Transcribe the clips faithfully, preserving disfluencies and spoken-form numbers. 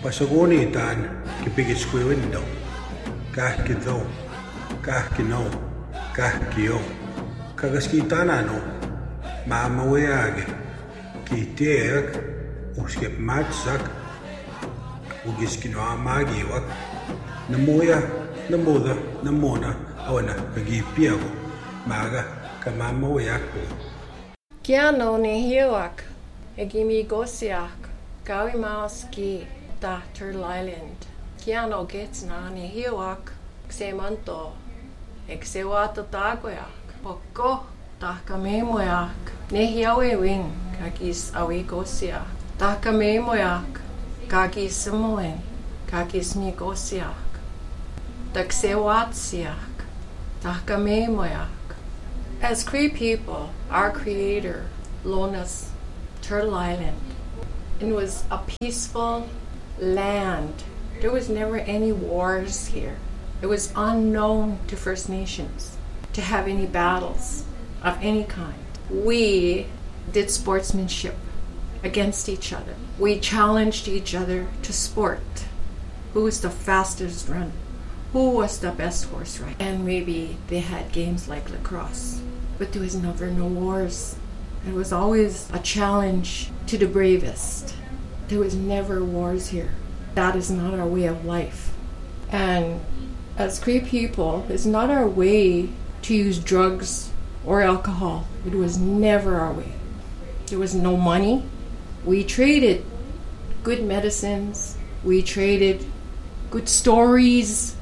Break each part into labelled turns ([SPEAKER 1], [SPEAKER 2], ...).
[SPEAKER 1] Pasagoni tan kipigis ko window. Kahki do, kahki no, kahki o. Kagaskita na no, mama weage. Kiteag, uskip matsak. Ugiskino amagiwak. Namuya, namuda, namona, awana, kagipiago. Maga, kamama weakpo.
[SPEAKER 2] Kiano ni hiwak, egimi gosiak, gawi maoski, da Turtle Island. Kiano gets na ni hiwak, xemanto, exewato tagoyak, poko, takamemoyak, ne hiawe win, kakis awi gosiak, takamemoyak, kakis samoen, kakis ni gosiak, taksewatsiak, takamemoyak. As Cree people, our creator loaned us Turtle Island. It was a peaceful land. There was never any wars here. It was unknown to First Nations to have any battles of any kind. We did sportsmanship against each other. We challenged each other to sport. Who was the fastest run? Who was the best horse rider? And maybe they had games like lacrosse. But there was never no wars. It was always a challenge to the bravest. There was never wars here. That is not our way of life. And as Cree people, it's not our way to use drugs or alcohol. It was never our way. There was no money. We traded good medicines. We traded good stories.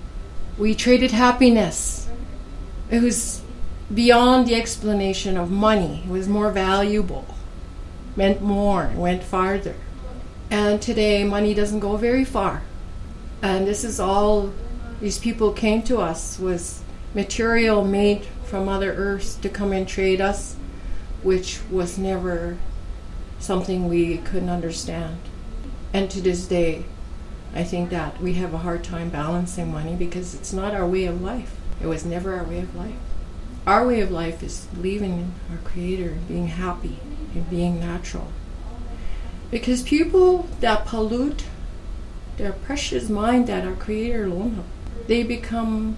[SPEAKER 2] We traded happiness. It was beyond the explanation of money. It was more valuable, meant more, went farther. And today, money doesn't go very far. And this is all these people came to us, was material made from Mother Earth to come and trade us, which was never something we couldn't understand. And to this day, I think that we have a hard time balancing money because it's not our way of life. It was never our way of life. Our way of life is believing in our Creator, being happy, and being natural. Because people that pollute their precious mind that our Creator loaned them, they become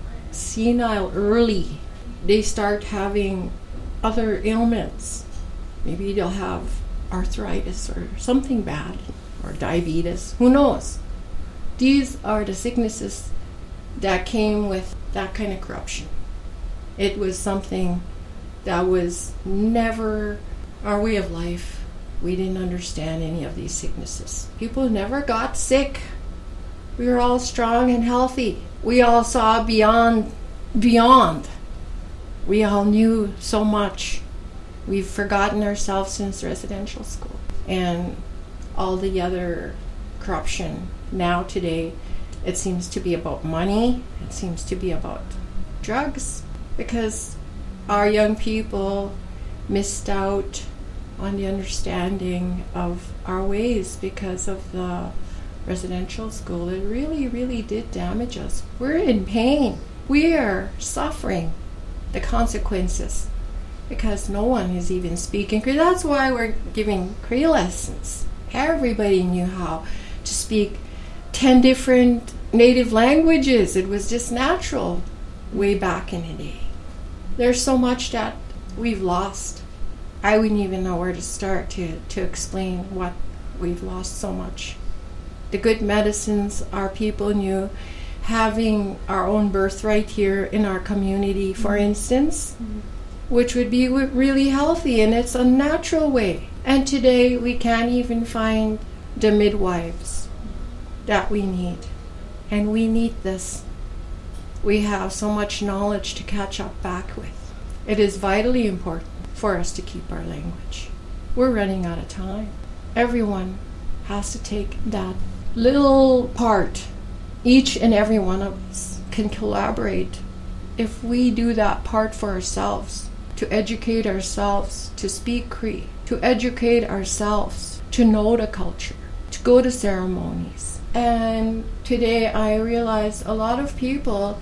[SPEAKER 2] senile early. They start having other ailments. Maybe they'll have arthritis or something bad, or diabetes. Who knows? These are the sicknesses that came with that kind of corruption. It was something that was never our way of life. We didn't understand any of these sicknesses. People never got sick. We were all strong and healthy. We all saw beyond, beyond. We all knew so much. We've forgotten ourselves since residential school. And all the other corruption now today, it seems to be about money. It seems to be about drugs. Because our young people missed out on the understanding of our ways because of the residential school. It really, really did damage us. We're in pain. We are suffering the consequences because no one is even speaking Cree. That's why we're giving Cree lessons. Everybody knew how to speak ten different native languages. It was just natural way back in the day. There's so much that we've lost. I wouldn't even know where to start to, to explain what we've lost so much. The good medicines our people knew, having our own birthright here in our community, for mm-hmm. instance, mm-hmm. which would be really healthy, and it's a natural way. And today we can't even find the midwives that we need. And we need this. We have so much knowledge to catch up back with. It is vitally important for us to keep our language. We're running out of time. Everyone has to take that little part. Each and every one of us can collaborate if we do that part for ourselves, to educate ourselves, to speak Cree, to educate ourselves, to know the culture, to go to ceremonies. And today I realize a lot of people,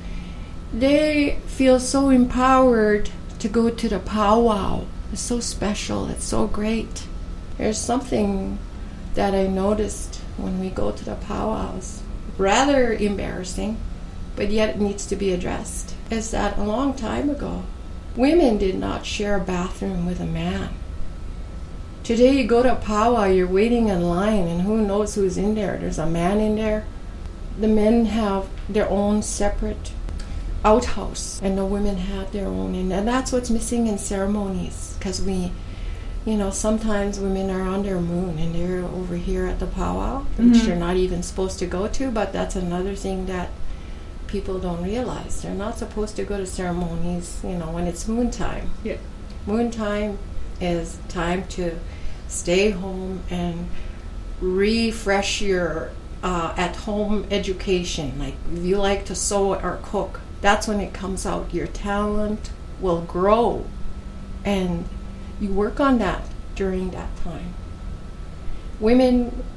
[SPEAKER 2] they feel so empowered to go to the powwow. It's so special. It's so great. There's something that I noticed when we go to the powwows, rather embarrassing, but yet it needs to be addressed, is that a long time ago, women did not share a bathroom with a man. Today you go to a powwow, you're waiting in line, and who knows who's in there. There's a man in there. The men have their own separate outhouse, and the women have their own. And, and that's what's missing in ceremonies, because we, you know, sometimes women are on their moon, and they're over here at the powwow, mm-hmm. which they're not even supposed to go to, but that's another thing that people don't realize. They're not supposed to go to ceremonies, you know, when it's moon time.
[SPEAKER 3] Yeah.
[SPEAKER 2] Moon time is time to stay home and refresh your uh, at-home education. Like, if you like to sew or cook, that's when it comes out. Your talent will grow, and you work on that during that time. Women